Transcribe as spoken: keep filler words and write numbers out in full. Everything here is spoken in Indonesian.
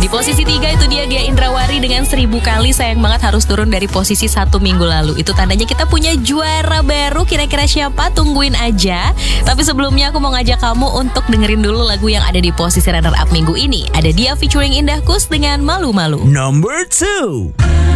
Di posisi tiga itu dia Gia Indrawari dengan Seribu Kali. Sayang banget harus turun dari posisi satu minggu lalu. Itu tandanya kita punya juara baru. Kira-kira siapa? Tungguin aja. Tapi sebelumnya aku mau ngajak kamu untuk dengerin dulu lagu yang ada di posisi runner up minggu ini. Ada dia featuring Indah Kus dengan Malu-Malu. Number two.